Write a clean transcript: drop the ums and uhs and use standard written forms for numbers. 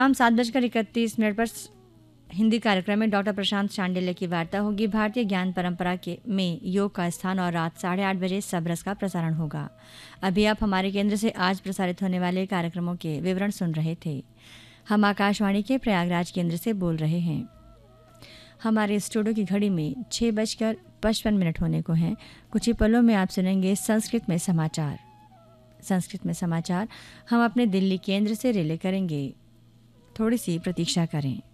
शाम 7:31 पर हिंदी कार्यक्रम में डॉक्टर प्रशांत चांडिल्य की वार्ता होगी। भारतीय ज्ञान परंपरा के में योग का स्थान और रात 8:30 सब रस का प्रसारण होगा। अभी आप हमारे केंद्र से आज प्रसारित होने वाले कार्यक्रमों के विवरण सुन रहे थे। हम आकाशवाणी के प्रयागराज केंद्र से बोल रहे हैं। हमारे स्टूडियो की घड़ी में 6:55 होने को हैं। कुछ ही पलों में आप सुनेंगे संस्कृत में समाचार। संस्कृत में समाचार हम अपने दिल्ली केंद्र से रिले करेंगे। थोड़ी सी प्रतीक्षा करें।